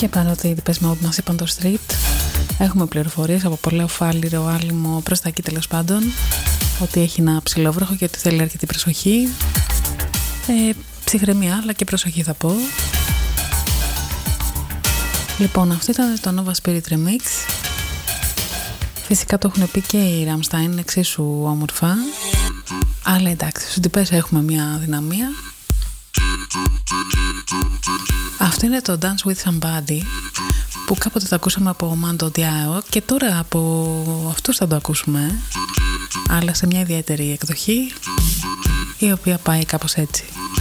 Και παρότι οι Depeche Mode μας είπαν το street, έχουμε πληροφορίες από πολλές Φάληρο, Άλυμο, προς τα εκεί τέλος πάντων, ότι έχει ένα ψηλόβροχο και ότι θέλει αρκετή προσοχή. Ψυχραιμία αλλά και προσοχή θα πω. Λοιπόν, αυτό ήταν το Nova Spirit Remix. Φυσικά το έχουν πει και οι Rammstein, εξίσου όμορφα. Αλλά εντάξει, στους Depeche έχουμε μια δυναμία. Αυτό είναι το Dance With Somebody, που κάποτε το ακούσαμε από Mando Diao και τώρα από αυτούς θα το ακούσουμε, αλλά σε μια ιδιαίτερη εκδοχή, η οποία πάει κάπως έτσι.